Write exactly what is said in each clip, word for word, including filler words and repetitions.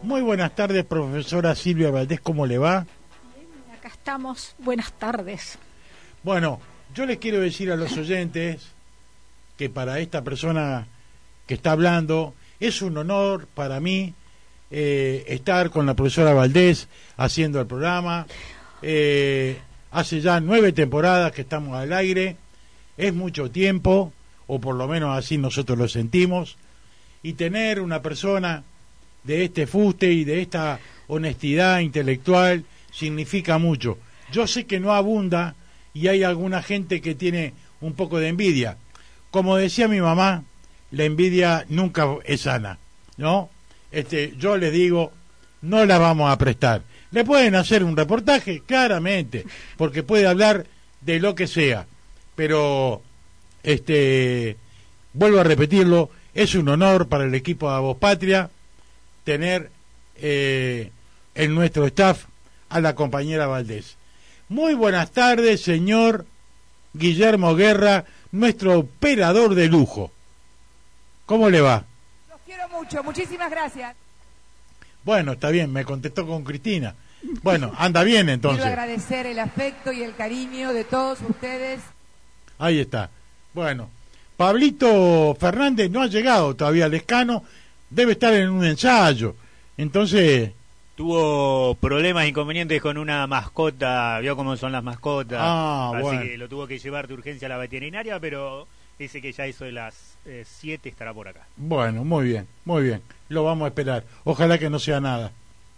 Muy buenas tardes, profesora Silvia Valdés, ¿cómo le va? Bien, acá estamos. Buenas tardes. Bueno, yo les quiero decir a los oyentes que para esta persona que está hablando es un honor para mí eh, estar con la profesora Valdés haciendo el programa. Eh, hace ya nueve temporadas que estamos al aire, es mucho tiempo, o por lo menos así nosotros lo sentimos, y tener una persona de este fuste y de esta honestidad intelectual significa mucho. Yo sé que no abunda y hay alguna gente que tiene un poco de envidia. Como decía mi mamá, la envidia nunca es sana, ¿no? Este, yo les digo, no la vamos a prestar. Le pueden hacer un reportaje, claramente, porque puede hablar de lo que sea, pero este, vuelvo a repetirlo, es un honor para el equipo de Voz Patria tener eh, en nuestro staff a la compañera Valdés. Muy buenas tardes, señor Guillermo Guerra, nuestro operador de lujo. ¿Cómo le va? Los quiero mucho, muchísimas gracias. Bueno, está bien, me contestó con Cristina. Bueno, anda bien entonces. Quiero agradecer el afecto y el cariño de todos ustedes. Ahí está. Bueno, Pablito Fernández no ha llegado todavía al Escano, debe estar en un ensayo. Entonces... Tuvo problemas, inconvenientes con una mascota, vio cómo son las mascotas, ah, así bueno. que lo tuvo que llevar de urgencia a la veterinaria, pero dice que ya eso de las siete eh, estará por acá. Bueno, muy bien, muy bien, lo vamos a esperar, ojalá que no sea nada.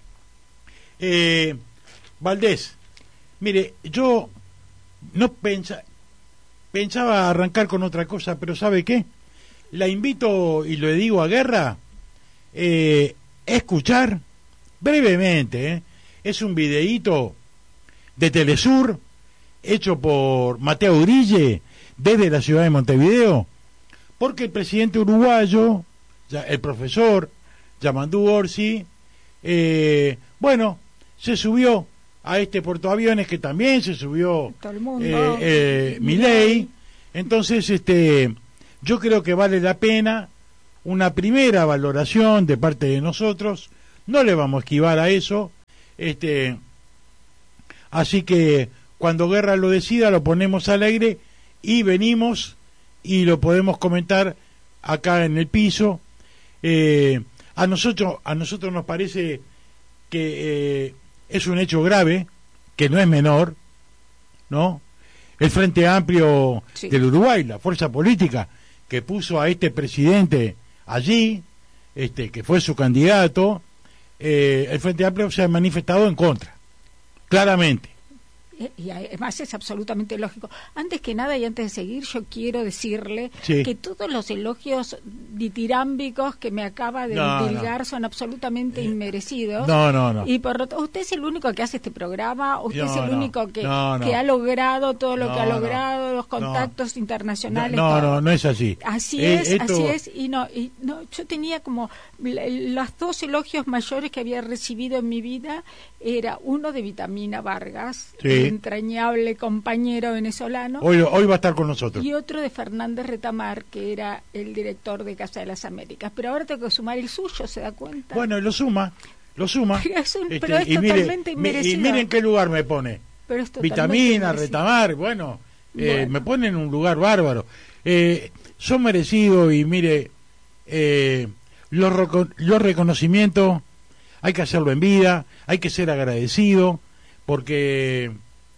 Eh, Valdés, mire, yo no pensa, pensaba arrancar con otra cosa, pero ¿sabe qué? La invito, y le digo a Guerra, eh, a escuchar brevemente, ¿eh? Es un videíto de Telesur hecho por Mateo Grille desde la ciudad de Montevideo, porque el presidente uruguayo, ya, el profesor Yamandú Orsi, eh, bueno, se subió a este portaaviones que también se subió todo el mundo, eh, eh, Milei. Entonces, este, yo creo que vale la pena una primera valoración de parte de nosotros. No le vamos a esquivar a eso, este, así que cuando Guerra lo decida lo ponemos al aire y venimos y lo podemos comentar acá en el piso. Eh, a nosotros a nosotros nos parece que eh, es un hecho grave, que no es menor, ¿no? El Frente Amplio sí. del Uruguay, la fuerza política que puso a este presidente allí, este, que fue su candidato. Eh, el Frente Amplio se ha manifestado en contra, claramente. Y además es absolutamente lógico. Antes que nada y antes de seguir, yo quiero decirle sí. que todos los elogios ditirámbicos que me acaba de no, divulgar no. son absolutamente eh, inmerecidos. No, no, no. Y por lo tanto, usted es el único que hace este programa, usted no, es el no. único que, no, no. que ha logrado todo lo no, que ha logrado, no. los contactos no. internacionales. No, no, todo. no, no es así. Así eh, es, esto... así es. Y no, y no, yo tenía como los dos elogios mayores que había recibido en mi vida, era uno de Vitamina Vargas, sí. el entrañable compañero venezolano. Hoy, hoy va a estar con nosotros. Y otro de Fernández Retamar, que era el director de Casa de las Américas. Pero ahora tengo que sumar el suyo, ¿se da cuenta? Bueno, lo suma, lo suma. Pero es, un, este, pero es y totalmente mire, inmerecido. Y miren qué lugar me pone. Pero es Vitamina, Retamar, bueno, eh, bueno, me pone en un lugar bárbaro. Eh, son merecidos y mire, eh, los, los reconocimientos hay que hacerlo en vida, hay que ser agradecido, porque...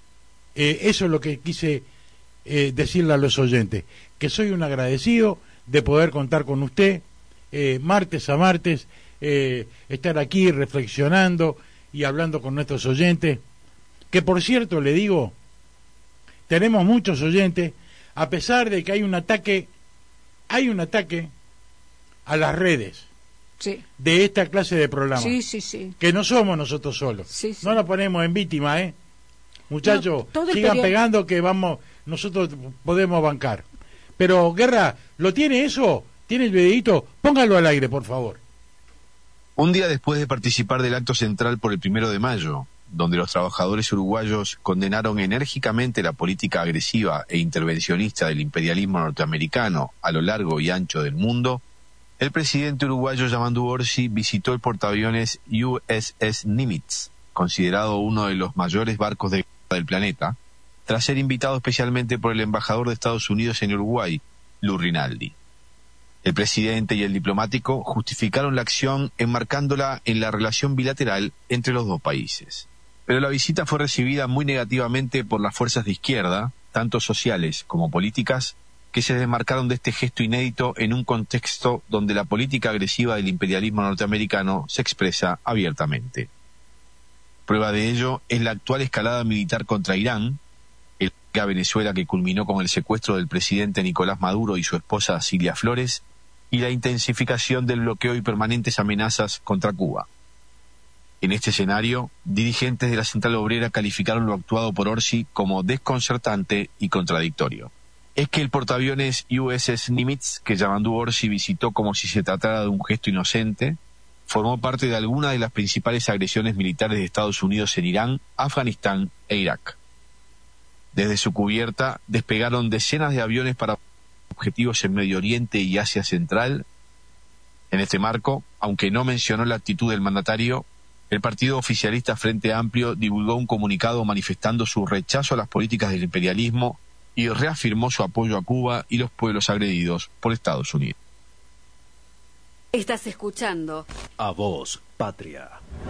Eh, eso es lo que quise eh, decirle a los oyentes, que soy un agradecido de poder contar con usted eh, martes a martes, eh, estar aquí reflexionando y hablando con nuestros oyentes, que por cierto le digo, tenemos muchos oyentes, a pesar de que hay un ataque, hay un ataque a las redes sí. de esta clase de programas, sí, sí, sí. que no somos nosotros solos, sí, sí. no nos ponemos en víctima, ¿eh? Muchachos, no, sigan periodo... pegando que vamos, nosotros podemos bancar. Pero, Guerra, ¿lo tiene eso? ¿Tiene el videíto? Póngalo al aire, por favor. Un día después de participar del acto central por el primero de mayo, donde los trabajadores uruguayos condenaron enérgicamente la política agresiva e intervencionista del imperialismo norteamericano a lo largo y ancho del mundo, El presidente uruguayo Yamandu Orsi visitó el portaaviones U S S Nimitz, considerado uno de los mayores barcos de guerra del planeta, tras ser invitado especialmente por el embajador de Estados Unidos en Uruguay, Lou Rinaldi. El presidente y el diplomático justificaron la acción enmarcándola en la relación bilateral entre los dos países. Pero la visita fue recibida muy negativamente por las fuerzas de izquierda, tanto sociales como políticas, que se desmarcaron de este gesto inédito en un contexto donde la política agresiva del imperialismo norteamericano se expresa abiertamente. Prueba de ello es la actual escalada militar contra Irán, el ataque a Venezuela que culminó con el secuestro del presidente Nicolás Maduro y su esposa Cilia Flores, y la intensificación del bloqueo y permanentes amenazas contra Cuba. En este escenario, dirigentes de la Central Obrera calificaron lo actuado por Orsi como desconcertante y contradictorio. Es que el portaaviones U S S Nimitz, que Yamandu Orsi visitó como si se tratara de un gesto inocente, formó parte de alguna de las principales agresiones militares de Estados Unidos en Irán, Afganistán e Irak. Desde su cubierta despegaron decenas de aviones para objetivos en Medio Oriente y Asia Central. En este marco, aunque no mencionó la actitud del mandatario, el partido oficialista Frente Amplio divulgó un comunicado manifestando su rechazo a las políticas del imperialismo y reafirmó su apoyo a Cuba y los pueblos agredidos por Estados Unidos. Estás escuchando A Voz Patria.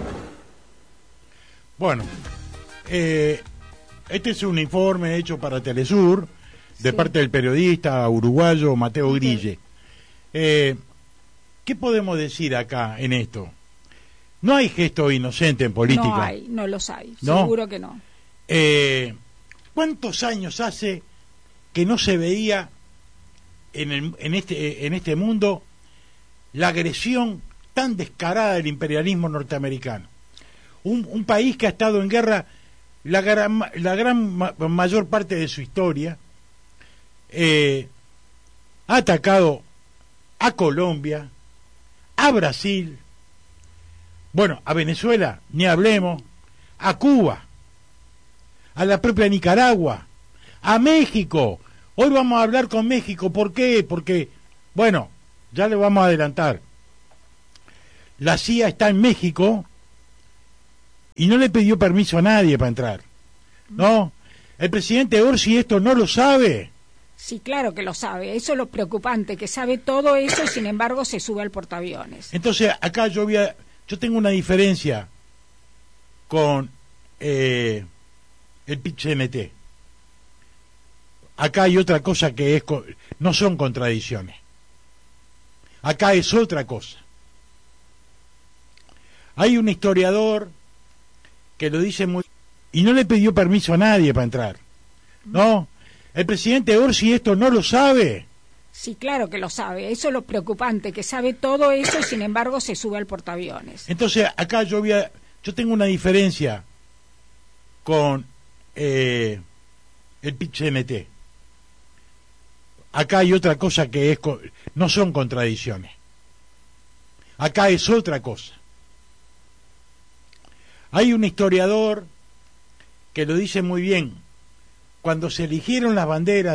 Bueno, eh, este es un informe hecho para Telesur, de Sí. parte del periodista uruguayo Mateo Grille. Eh, ¿Qué podemos decir acá en esto? No hay gesto inocente en política. No hay, no los hay, ¿No? seguro que no. Eh, ¿Cuántos años hace que no se veía en, el, en, este, en este mundo la agresión tan descarada del imperialismo norteamericano? Un, un país que ha estado en guerra la gran, la gran ma- mayor parte de su historia, eh, ha atacado a Colombia, a Brasil, bueno, a Venezuela, ni hablemos, a Cuba, a la propia Nicaragua, a México. Hoy vamos a hablar con México. ¿Por qué? Porque, bueno, ya le vamos a adelantar. La C I A está en México y no le pidió permiso a nadie para entrar. ¿No? El presidente Orsi esto no lo sabe. Sí, claro que lo sabe. Eso es lo preocupante, que sabe todo eso y sin embargo se sube al portaaviones. Entonces, acá yo voy a, yo tengo una diferencia con eh, el P I C N T. Acá hay otra cosa que es, co- no son contradicciones. Acá es otra cosa. Hay un historiador que lo dice muy... y no le pidió permiso a nadie para entrar. ¿No? El presidente Orsi esto no lo sabe. Sí, claro que lo sabe. Eso es lo preocupante, que sabe todo eso y sin embargo se sube al portaaviones. Entonces, acá yo voy a, yo tengo una diferencia con eh, el P I C N T. Acá hay otra cosa que es, co- no son contradicciones. Acá es otra cosa. Hay un historiador que lo dice muy bien. Cuando se eligieron las banderas